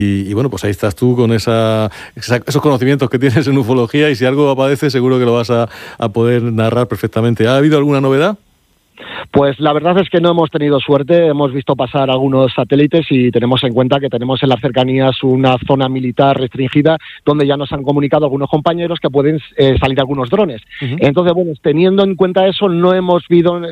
Y bueno, pues ahí estás tú con esos conocimientos que tienes en ufología, y si algo aparece seguro que lo vas a poder narrar perfectamente. ¿Ha habido alguna novedad? Pues la verdad es que no hemos tenido suerte, hemos visto pasar algunos satélites y tenemos en cuenta que tenemos en las cercanías una zona militar restringida donde ya nos han comunicado algunos compañeros que pueden salir algunos drones. Uh-huh. Entonces, bueno, teniendo en cuenta eso, no hemos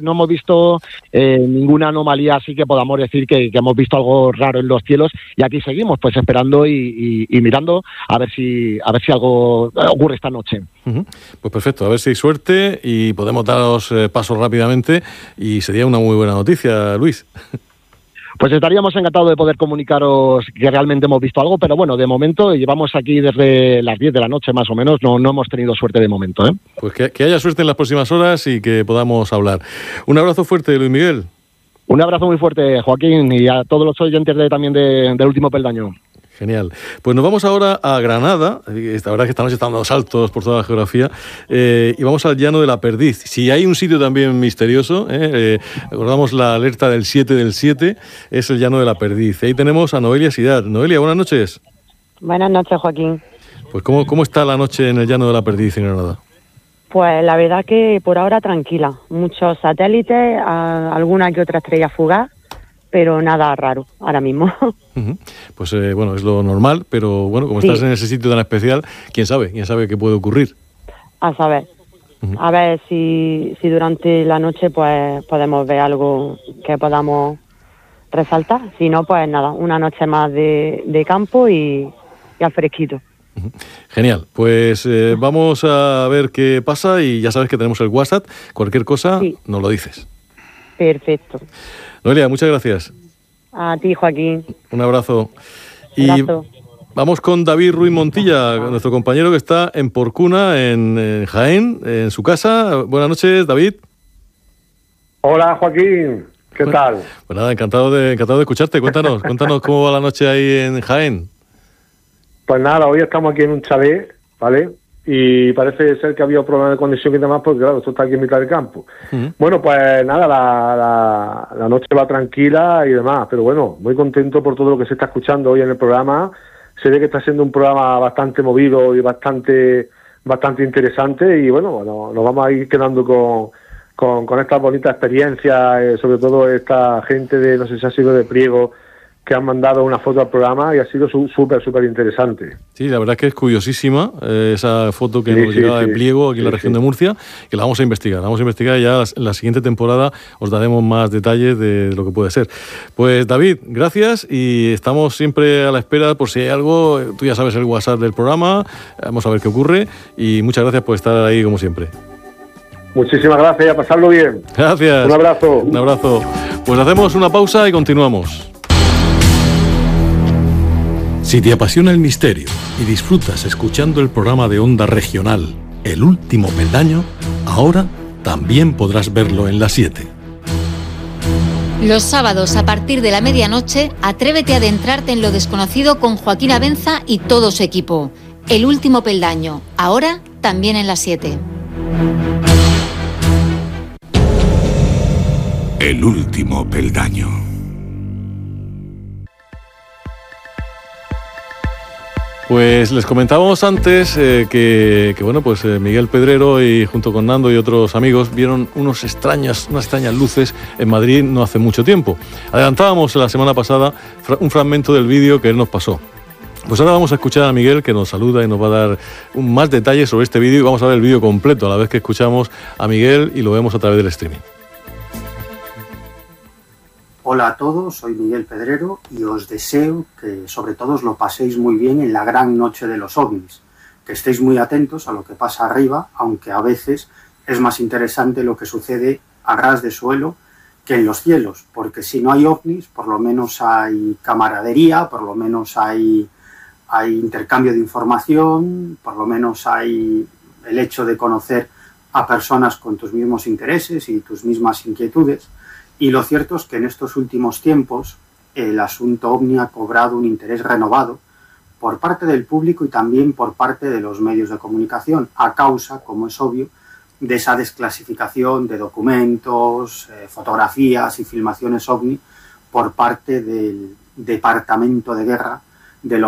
visto ninguna anomalía así que podamos decir que hemos visto algo raro en los cielos, y aquí seguimos pues esperando y mirando a ver si algo ocurre esta noche. Uh-huh. Pues perfecto, a ver si hay suerte y podemos daros paso rápidamente, y sería una muy buena noticia, Luis. Pues estaríamos encantados de poder comunicaros que realmente hemos visto algo, pero bueno, de momento llevamos aquí desde las 10 de la noche más o menos, no hemos tenido suerte de momento, ¿eh? Pues que haya suerte en las próximas horas y que podamos hablar. Un abrazo fuerte, Luis Miguel. Un abrazo muy fuerte, Joaquín, y a todos los oyentes también del Último Peldaño. Genial. Pues nos vamos ahora a Granada. La verdad es que esta noche están dando saltos por toda la geografía, y vamos al Llano de la Perdiz. Si hay un sitio también misterioso, recordamos la alerta del 7 del 7, es el Llano de la Perdiz. Ahí tenemos a Noelia Sidad. Noelia, buenas noches. Buenas noches, Joaquín. Pues ¿cómo está la noche en el Llano de la Perdiz en Granada? Pues la verdad que por ahora tranquila. Muchos satélites, alguna que otra estrella fugaz, pero nada raro ahora mismo. Uh-huh. Pues bueno, es lo normal, pero bueno, como estás en ese sitio tan especial, quién sabe qué puede ocurrir. A saber. Uh-huh. A ver si durante la noche pues podemos ver algo que podamos resaltar. Si no, pues nada, una noche más de campo y al fresquito. Uh-huh. Genial, pues vamos a ver qué pasa, y ya sabes que tenemos el WhatsApp. Cualquier cosa nos lo dices. Perfecto. Noelia, muchas gracias. A ti, Joaquín. Un abrazo. Y vamos con David Ruiz Montilla, nuestro compañero que está en Porcuna, en Jaén, en su casa. Buenas noches, David. Hola, Joaquín. ¿Qué tal? Pues nada, encantado de escucharte. Cuéntanos cómo va la noche ahí en Jaén. Pues nada, hoy estamos aquí en un chalet, ¿vale? Y parece ser que había problemas de conexión y demás, porque claro, esto está aquí en mitad del campo. Uh-huh. Bueno, pues nada, la noche va tranquila y demás, pero bueno, muy contento por todo lo que se está escuchando hoy en el programa. Se ve que está siendo un programa bastante movido y bastante interesante, y bueno, nos vamos a ir quedando con estas bonitas experiencias, sobre todo esta gente no sé si ha sido de Priego, que han mandado una foto al programa, y ha sido súper interesante. Sí, la verdad es que es curiosísima esa foto que nos llegaba de Pliego, aquí en la región de Murcia, que la vamos a investigar. Y ya en la siguiente temporada os daremos más detalles de lo que puede ser. Pues David, gracias, y estamos siempre a la espera por si hay algo. Tú ya sabes el WhatsApp del programa, vamos a ver qué ocurre, y muchas gracias por estar ahí como siempre. Muchísimas gracias, y a pasarlo bien. Gracias. Un abrazo. Un abrazo. Pues hacemos una pausa y continuamos. Si te apasiona el misterio y disfrutas escuchando el programa de Onda Regional El Último Peldaño, ahora también podrás verlo en las 7. Los sábados a partir de la medianoche, atrévete a adentrarte en lo desconocido con Joaquín Abenza y todo su equipo. El Último Peldaño, ahora también en las 7. El Último Peldaño. Pues les comentábamos antes que bueno, pues Miguel Pedrero y junto con Nando y otros amigos vieron unas extrañas luces en Madrid no hace mucho tiempo. Adelantábamos la semana pasada un fragmento del vídeo que él nos pasó. Pues ahora vamos a escuchar a Miguel, que nos saluda y nos va a dar más detalles sobre este vídeo, y vamos a ver el vídeo completo a la vez que escuchamos a Miguel y lo vemos a través del streaming. Hola a todos, soy Miguel Pedrero y os deseo que sobre todo os lo paséis muy bien en la gran noche de los ovnis, que estéis muy atentos a lo que pasa arriba, aunque a veces es más interesante lo que sucede a ras de suelo que en los cielos, porque si no hay ovnis, por lo menos hay camaradería, por lo menos hay intercambio de información, por lo menos hay el hecho de conocer a personas con tus mismos intereses y tus mismas inquietudes. Y lo cierto es que en estos últimos tiempos el asunto ovni ha cobrado un interés renovado por parte del público y también por parte de los medios de comunicación, a causa, como es obvio, de esa desclasificación de documentos, fotografías y filmaciones ovni por parte del Departamento de Guerra de lo